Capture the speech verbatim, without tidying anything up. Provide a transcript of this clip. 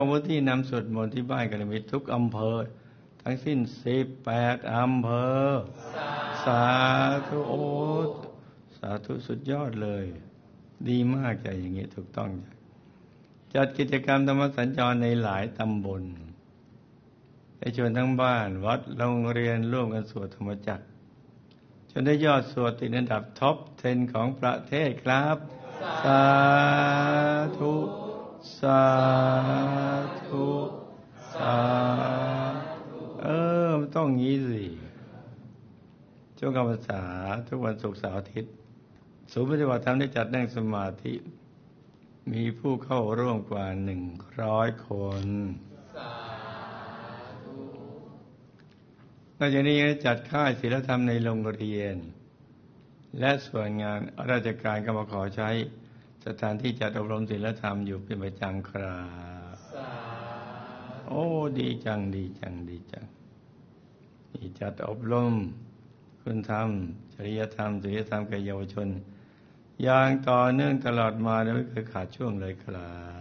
มูลที่นำสวดมนต์ที่บ้านกันมีทุกอำเภอทั้งสิ้นสิบแปดอำเภอสาธุโอสาธุสุดยอดเลยดีมากใจอย่างนี้ถูกต้องจัดกิจกรรมธรรมสัญจรในหลายตำบลให้ชวนทั้งบ้านวัดโรงเรียนร่วมกันสวดธรรมจักรจนได้ยอดสวดติดอันดับท็อปสิบของประเทศครับสาธุสาธุสาธุเออมันต้องงี้สิช่วงกรรมษาทุกวันศุกร์เสาร์อาทิตย์ศูนย์ปฏิบัติธรรมได้จัดนั่งสมาธิมีผู้เข้าร่วมกว่าหนึ่งร้อยคนนอกจากนี้ยังจัดค่ายศีลธรรมในโรงเรียนและส่วนงานราชการก็มาขอใช้สถานที่จัดอบรมศีลธรรมอยู่เป็นประจำครับโอ้ดีจังดีจังดีจังนี่จัดอบรมคุณธรรมจริยธรรมศีลธรรมแก่เยาวชนอย่างต่อเนื่องตลอดมาโดยไม่เคยขาดช่วงเลยครับ